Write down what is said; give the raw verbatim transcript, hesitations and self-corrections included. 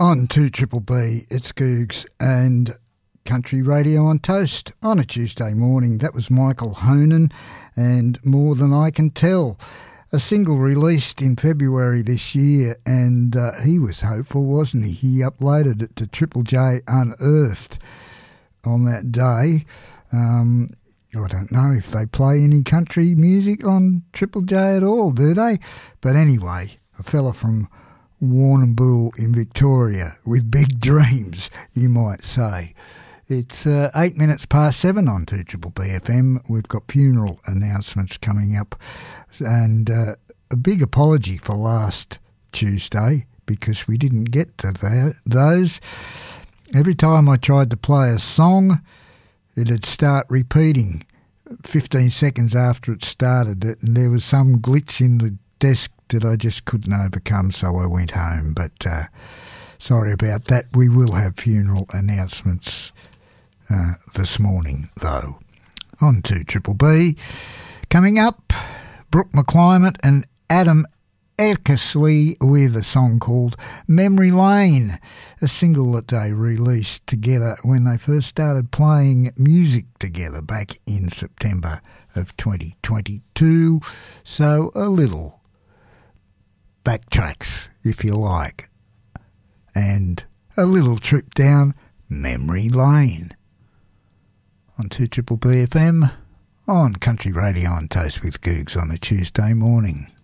On two Triple B, it's Googs and Country Radio on Toast on a Tuesday morning. That was Michael Honan and More Than I Can Tell, a single released in February this year, and uh, he was hopeful, wasn't he? He uploaded it to Triple J Unearthed on that day. Um, I don't know if they play any country music on Triple J at all, do they? But anyway, a fella from Warrnambool in Victoria with big dreams, you might say. It's uh, eight minutes past seven on two Triple B F M. We've got funeral announcements coming up, and uh, a big apology for last Tuesday because we didn't get to that, those. Every time I tried to play a song, it'd start repeating fifteen seconds after it started, and there was some glitch in the desk that I just couldn't overcome, so I went home. But uh, sorry about that. We will have funeral announcements uh, this morning, though. On to Triple B. Coming up, Brooke McClymont and Adam Eckersley with a song called Memory Lane, a single that they released together when they first started playing music together back in September of twenty twenty-two. So a little backtracks, if you like, and a little trip down memory lane on two Triple B F M on Country Radio on Toast with Googs on a Tuesday morning.